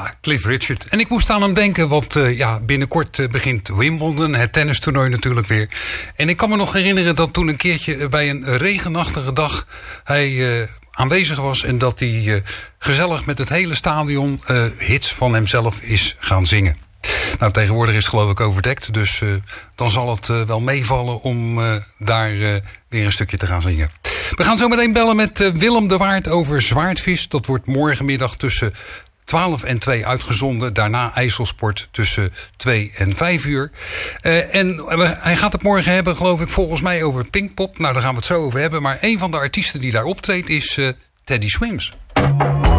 Ja, Cliff Richard. En ik moest aan hem denken, want binnenkort begint Wimbledon, het tennistoernooi natuurlijk weer. En ik kan me nog herinneren dat toen een keertje bij een regenachtige dag hij aanwezig was en dat hij gezellig met het hele stadion hits van hemzelf is gaan zingen. Nou, tegenwoordig is het geloof ik overdekt, dus dan zal het wel meevallen om daar weer een stukje te gaan zingen. We gaan zo meteen bellen met Willem de Waard over zwaardvis. Dat wordt morgenmiddag tussen 12 en 2 uitgezonden. Daarna IJsselsport tussen 2 en 5 uur. En hij gaat het morgen hebben, geloof ik, volgens mij over Pinkpop. Nou, daar gaan we het zo over hebben. Maar een van de artiesten die daar optreedt is Teddy Swims.